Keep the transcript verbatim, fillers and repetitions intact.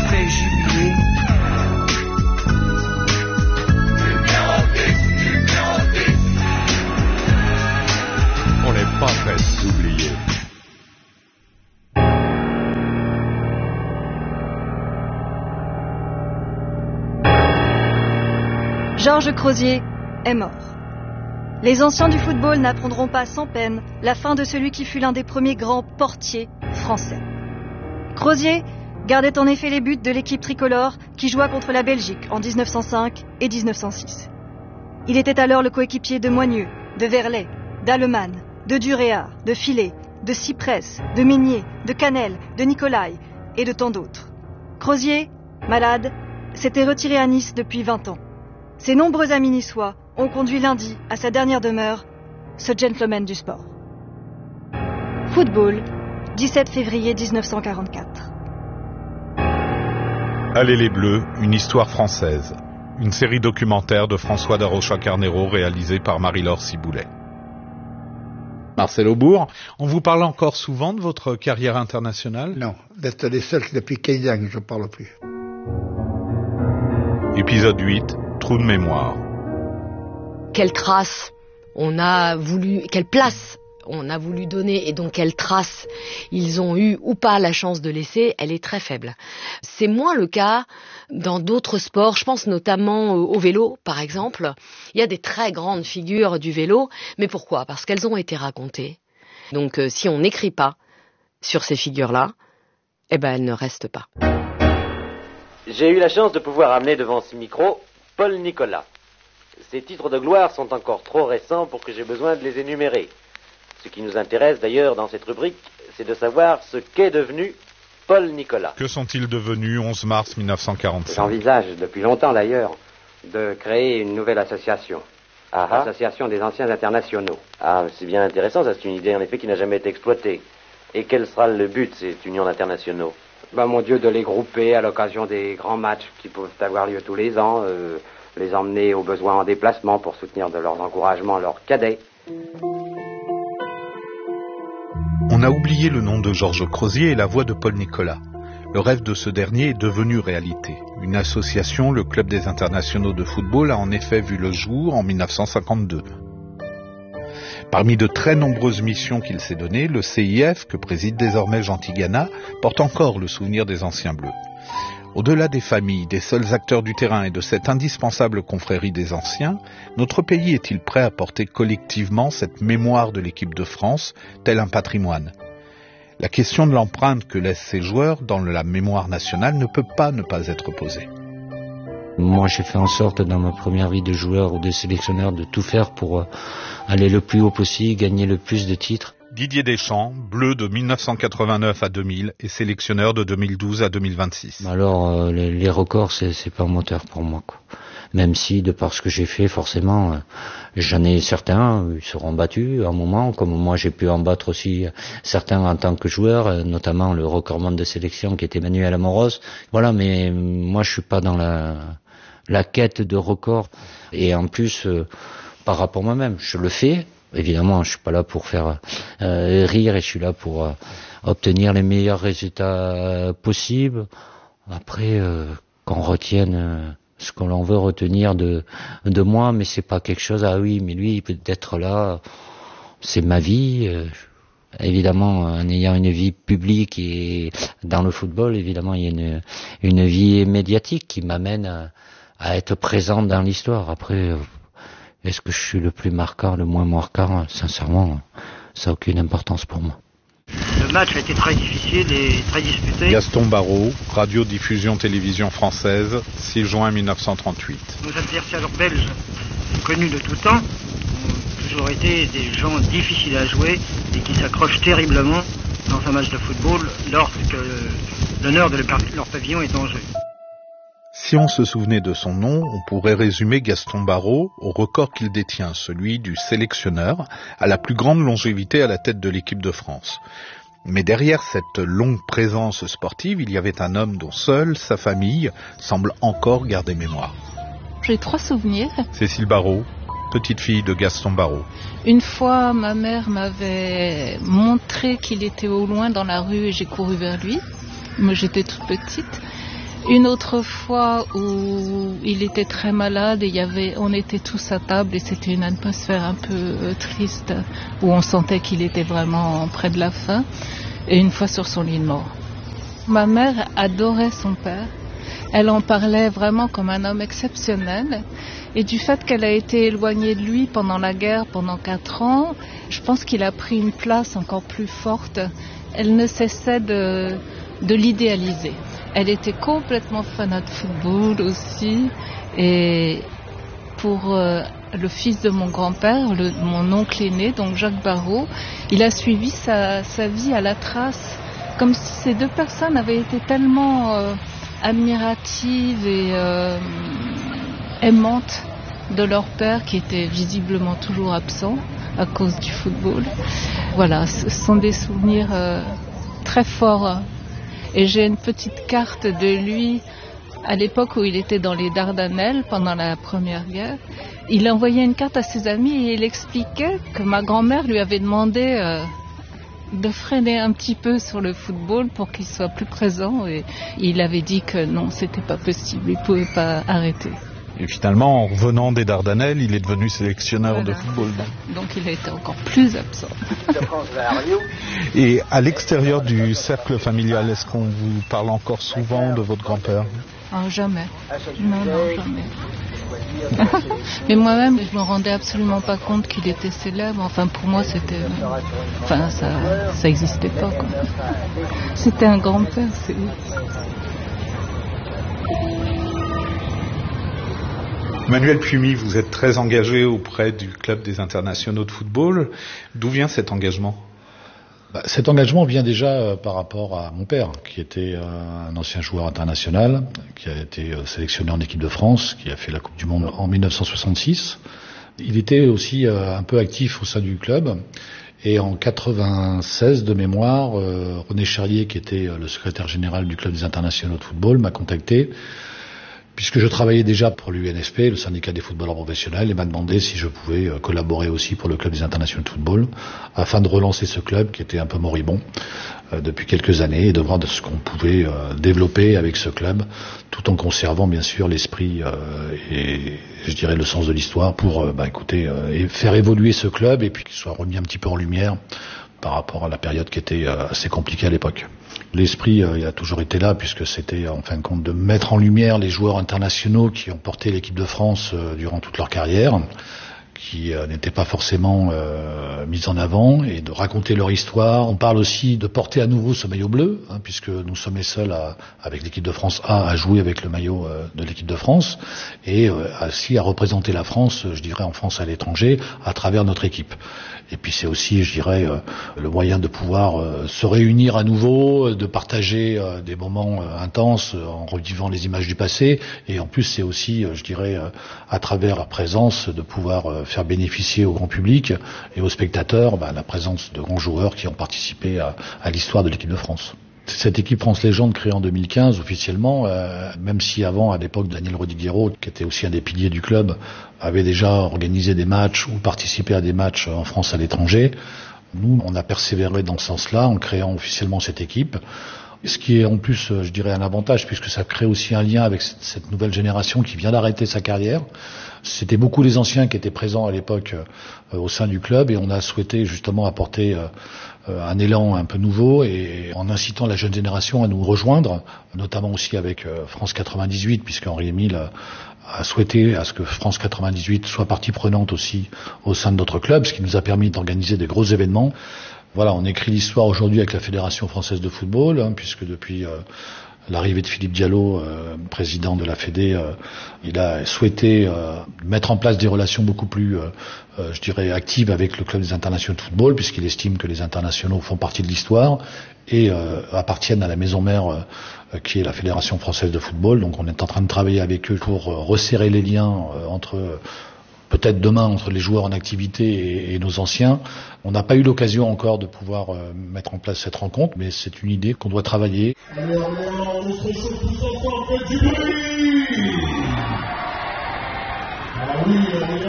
fait jubiler. On n'est pas prêt d'oublier. Georges Crozier est mort. Les anciens du football n'apprendront pas sans peine la fin de celui qui fut l'un des premiers grands portiers français. Crozier gardait en effet les buts de l'équipe tricolore qui joua contre la Belgique en dix-neuf cent cinq et dix-neuf cent six. Il était alors le coéquipier de Moigneux, de Verlet, d'Allemann, de Duréa, de Filet, de Cyprès, de Meignier, de Canel, de Nicolai et de tant d'autres. Crozier, malade, s'était retiré à Nice depuis vingt ans. Ses nombreux amis niçois ont conduit lundi à sa dernière demeure, ce gentleman du sport. Football, dix-sept février dix-neuf cent quarante-quatre. Allez les Bleus, une histoire française. Une série documentaire de François Darocha Carnero réalisée par Marie-Laure Ciboulet. Marcel Aubourg, on vous parle encore souvent de votre carrière internationale ? Non, d'être les seuls qui depuis quinze ans que je ne parle plus. Épisode huit, trou de mémoire. Quelle trace on a voulu, quelle place on a voulu donner et donc quelle trace ils ont eu ou pas la chance de laisser, elle est très faible. C'est moins le cas dans d'autres sports, je pense notamment au vélo par exemple. Il y a des très grandes figures du vélo, mais pourquoi ? Parce qu'elles ont été racontées. Donc euh, si on n'écrit pas sur ces figures-là, eh ben elles ne restent pas. J'ai eu la chance de pouvoir amener devant ce micro Paul Nicolas. Ces titres de gloire sont encore trop récents pour que j'aie besoin de les énumérer. Ce qui nous intéresse d'ailleurs dans cette rubrique, c'est de savoir ce qu'est devenu Paul Nicolas. Que sont-ils devenus onze mars mille neuf cent quarante-cinq ? J'envisage depuis longtemps d'ailleurs de créer une nouvelle association. Ah ah. L'association des anciens internationaux. Ah, c'est bien intéressant, ça c'est une idée en effet qui n'a jamais été exploitée. Et quel sera le but de cette union d'internationaux ? Ben, mon Dieu, de les grouper à l'occasion des grands matchs qui peuvent avoir lieu tous les ans, euh, les emmener au besoin en déplacement pour soutenir de leurs encouragements leurs cadets. On a oublié le nom de Georges Crozier et la voix de Paul Nicolas. Le rêve de ce dernier est devenu réalité. Une association, le Club des internationaux de football, a en effet vu le jour en mille neuf cent cinquante-deux. Parmi de très nombreuses missions qu'il s'est données, le C I F, que préside désormais Jean Tigana, porte encore le souvenir des anciens Bleus. Au-delà des familles, des seuls acteurs du terrain et de cette indispensable confrérie des anciens, notre pays est-il prêt à porter collectivement cette mémoire de l'équipe de France, tel un patrimoine ? La question de l'empreinte que laissent ces joueurs dans la mémoire nationale ne peut pas ne pas être posée. Moi, j'ai fait en sorte, dans ma première vie de joueur ou de sélectionneur, de tout faire pour euh, aller le plus haut possible, gagner le plus de titres. Didier Deschamps, Bleu de mille neuf cent quatre-vingt-neuf à deux mille et sélectionneur de deux mille douze à deux mille vingt-six. Alors, euh, les, les records, c'est, c'est pas un moteur pour moi, quoi. Même si, de par ce que j'ai fait, forcément, euh, j'en ai certains, ils seront battus à un moment, comme moi j'ai pu en battre aussi certains en tant que joueur, euh, notamment le recordman de sélection qui était Manuel Amoros. Voilà, mais euh, moi je suis pas dans la, la quête de records. Et en plus, euh, par rapport à moi-même, je le fais. Évidemment, je suis pas là pour faire euh, rire et je suis là pour euh, obtenir les meilleurs résultats euh, possibles. Après, euh, qu'on retienne euh, ce que l'on veut retenir de de moi, mais c'est pas quelque chose. Ah oui, mais lui, il peut être là. C'est ma vie. Euh, évidemment, en ayant une vie publique et dans le football, évidemment, il y a une une vie médiatique qui m'amène à, à être présent dans l'histoire. Après. Euh, Est-ce que je suis le plus marquant, le moins marquant ? Sincèrement, ça n'a aucune importance pour moi. Le match a été très difficile et très disputé. Gaston Barrault, Radio-Diffusion Télévision Française, six juin mille neuf cent trente-huit. Nos adversaires belges, connus de tout temps, ont toujours été des gens difficiles à jouer et qui s'accrochent terriblement dans un match de football lorsque l'honneur de leur pavillon est en jeu. Si on se souvenait de son nom, on pourrait résumer Gaston Barrault au record qu'il détient, celui du sélectionneur à la plus grande longévité à la tête de l'équipe de France. Mais derrière cette longue présence sportive, il y avait un homme dont seule sa famille semble encore garder mémoire. J'ai trois souvenirs. Cécile Barrault, petite fille de Gaston Barrault. Une fois, ma mère m'avait montré qu'il était au loin dans la rue et j'ai couru vers lui. Moi, j'étais toute petite. Une autre fois où il était très malade et il y avait, on était tous à table et c'était une atmosphère un peu euh, triste où on sentait qu'il était vraiment près de la fin. Et une fois sur son lit de mort. Ma mère adorait son père. Elle en parlait vraiment comme un homme exceptionnel. Et du fait qu'elle a été éloignée de lui pendant la guerre, pendant quatre ans, je pense qu'il a pris une place encore plus forte. Elle ne cessait de, de l'idéaliser. Elle était complètement fanat de football aussi. Et pour euh, le fils de mon grand-père, le, mon oncle aîné, donc Jacques Barrault, il a suivi sa, sa vie à la trace, comme si ces deux personnes avaient été tellement euh, admiratives et euh, aimantes de leur père, qui était visiblement toujours absent à cause du football. Voilà, ce sont des souvenirs euh, très forts. Et j'ai une petite carte de lui à l'époque où il était dans les Dardanelles pendant la Première Guerre. Il envoyait une carte à ses amis et il expliquait que ma grand-mère lui avait demandé euh, de freiner un petit peu sur le football pour qu'il soit plus présent. Et il avait dit que non, c'était pas possible, il pouvait pas arrêter. Et finalement, en revenant des Dardanelles, il est devenu sélectionneur voilà. de football. Donc. donc il a été encore plus absent. Et à l'extérieur du cercle familial, est-ce qu'on vous parle encore souvent de votre grand-père ? Ah, jamais. Non, non, jamais. Mais moi-même, je me rendais absolument pas compte qu'il était célèbre. Enfin, pour moi, c'était... Enfin, ça ça existait pas, quoi. C'était un grand-père, c'est... Manuel Pumi, vous êtes très engagé auprès du club des internationaux de football. D'où vient cet engagement ? Bah, cet engagement vient déjà euh, par rapport à mon père, qui était euh, un ancien joueur international, qui a été euh, sélectionné en équipe de France, qui a fait la Coupe du Monde en dix-neuf cent soixante-six. Il était aussi euh, un peu actif au sein du club. Et en quatre-vingt-seize, de mémoire, euh, René Charlier, qui était euh, le secrétaire général du club des internationaux de football, m'a contacté, puisque je travaillais déjà pour l'U N F P, le syndicat des footballeurs professionnels, et m'a demandé si je pouvais euh, collaborer aussi pour le club des internationaux de football, afin de relancer ce club qui était un peu moribond euh, depuis quelques années, et de voir de ce qu'on pouvait euh, développer avec ce club, tout en conservant bien sûr l'esprit euh, et je dirais le sens de l'histoire pour euh, bah, écoutez, euh, et faire évoluer ce club et puis qu'il soit remis un petit peu en lumière par rapport à la période qui était euh, assez compliquée à l'époque. L'esprit euh, il a toujours été là, puisque c'était en fin de compte de mettre en lumière les joueurs internationaux qui ont porté l'équipe de France euh, durant toute leur carrière, qui euh, n'étaient pas forcément euh, mis en avant, et de raconter leur histoire. On parle aussi de porter à nouveau ce maillot bleu, hein, puisque nous sommes les seuls à, avec l'équipe de France A à jouer avec le maillot euh, de l'équipe de France, et euh, aussi à représenter la France, je dirais en France à l'étranger, à travers notre équipe. Et puis c'est aussi, je dirais, euh, le moyen de pouvoir euh, se réunir à nouveau, euh, de partager euh, des moments euh, intenses euh, en revivant les images du passé. Et en plus, c'est aussi, euh, je dirais, euh, à travers la présence, de pouvoir euh, faire bénéficier au grand public et aux spectateurs bah, la présence de grands joueurs qui ont participé à, à l'histoire de l'équipe de France. Cette équipe France Légende créée en deux mille quinze officiellement, euh, même si avant, à l'époque, Daniel Rodiguero, qui était aussi un des piliers du club, avait déjà organisé des matchs ou participé à des matchs en France à l'étranger, nous, on a persévéré dans ce sens-là en créant officiellement cette équipe. Ce qui est en plus, je dirais, un avantage, puisque ça crée aussi un lien avec cette nouvelle génération qui vient d'arrêter sa carrière. C'était beaucoup les anciens qui étaient présents à l'époque euh, au sein du club, et on a souhaité justement apporter euh, un élan un peu nouveau, et en incitant la jeune génération à nous rejoindre, notamment aussi avec euh, France quatre-vingt-dix-huit, puisque Henri Émile a, a souhaité à ce que France quatre-vingt-dix-huit soit partie prenante aussi au sein de notre club, ce qui nous a permis d'organiser des gros événements. Voilà, on écrit l'histoire aujourd'hui avec la Fédération française de football, hein, puisque depuis euh, l'arrivée de Philippe Diallo, euh, président de la Fédé, euh, il a souhaité euh, mettre en place des relations beaucoup plus, euh, euh, je dirais, actives avec le club des internationaux de football, puisqu'il estime que les internationaux font partie de l'histoire et euh, appartiennent à la maison mère euh, qui est la Fédération française de football. Donc on est en train de travailler avec eux pour euh, resserrer les liens euh, entre... Euh, peut-être demain entre les joueurs en activité et, et nos anciens. On n'a pas eu l'occasion encore de pouvoir euh, mettre en place cette rencontre, mais c'est une idée qu'on doit travailler. Alors, alors, on se chauffe tous ensemble, faites du bruit. Ah oui,